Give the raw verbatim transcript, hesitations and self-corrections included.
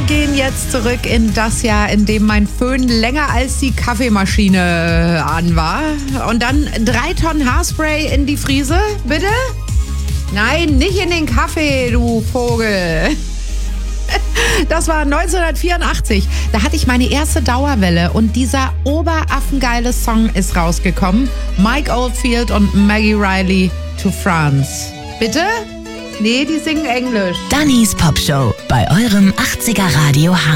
gehen jetzt zurück in das Jahr, in dem mein Föhn länger als die Kaffeemaschine an war. Und dann drei Tonnen Haarspray in die Friese, bitte? Nein, nicht in den Kaffee, du Vogel. Das war neunzehnhundertvierundachtzig. Da hatte ich meine erste Dauerwelle und dieser oberaffengeile Song ist rausgekommen. Mike Oldfield und Maggie Riley, To France. Bitte? Nee, die singen Englisch. Dannys Popshow bei eurem achtziger Radio Hamburg.